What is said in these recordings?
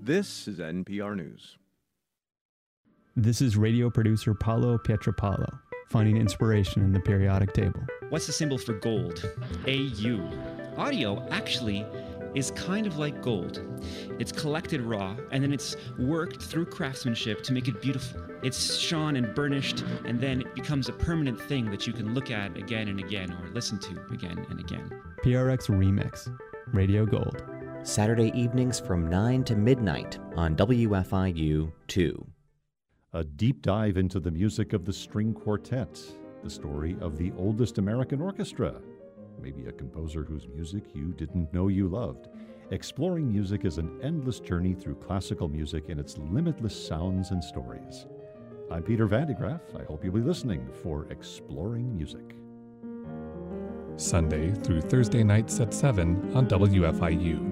This is NPR News. This is radio producer Paolo Pietropalo, finding inspiration in the periodic table. What's the symbol for gold? AU. Audio actually is kind of like gold. It's collected raw, and then it's worked through craftsmanship to make it beautiful. It's shone and burnished, and then it becomes a permanent thing that you can look at again and again, or listen to again and again. PRX Remix, Radio Gold. Saturday evenings from 9 to midnight on WFIU 2. A deep dive into the music of the string quartet, the story of the oldest American orchestra, maybe a composer whose music you didn't know you loved. Exploring music is an endless journey through classical music and its limitless sounds and stories. I'm Peter Van de Graaff. I hope you'll be listening for Exploring Music. Sunday through Thursday nights at 7 on WFIU.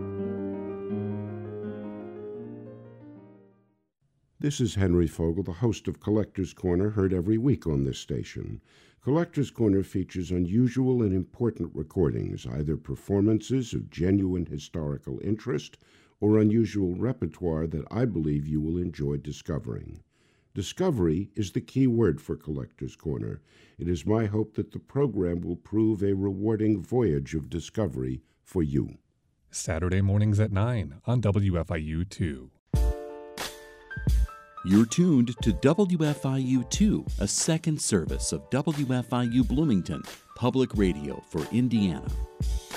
This is Henry Fogel, the host of Collector's Corner, heard every week on this station. Collector's Corner features unusual and important recordings, either performances of genuine historical interest or unusual repertoire that I believe you will enjoy discovering. Discovery is the key word for Collector's Corner. It is my hope that the program will prove a rewarding voyage of discovery for you. Saturday mornings at 9 on WFIU 2. You're tuned to WFIU-2, a second service of WFIU Bloomington, public radio for Indiana.